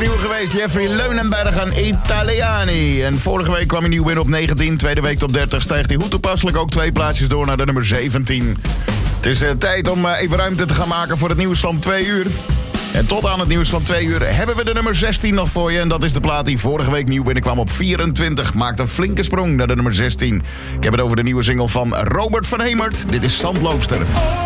nieuw geweest. Jeffrey Leunenberg aan Italiani. En vorige week kwam hij nieuw binnen op 19. Tweede week top 30 stijgt hij hoe toepasselijk ook 2 plaatsjes door naar de nummer 17. Het is tijd om even ruimte te gaan maken voor het nieuws van 2 uur. En tot aan het nieuws van 2 uur hebben we de nummer 16 nog voor je. En dat is de plaat die vorige week nieuw binnenkwam op 24. Maakt een flinke sprong naar de nummer 16. Ik heb het over de nieuwe single van Robert van Hemert. Dit is Zandloopster.